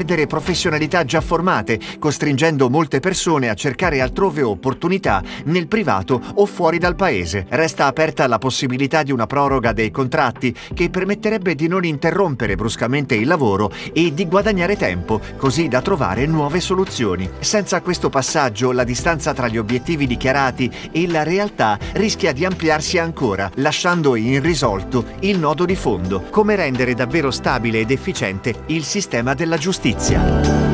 perdere professionalità già formate, costringendo molte persone a cercare altrove opportunità nel privato o fuori dal paese. Resta aperta la possibilità di una proroga dei contratti che permetterebbe di non interrompere bruscamente il lavoro e di guadagnare tempo, così da trovare nuove soluzioni. Senza questo passaggio, la distanza tra gli obiettivi dichiarati e la realtà rischia di ampliarsi ancora, lasciando irrisolto il nodo di fondo: come rendere davvero stabile ed efficiente il sistema della giustizia.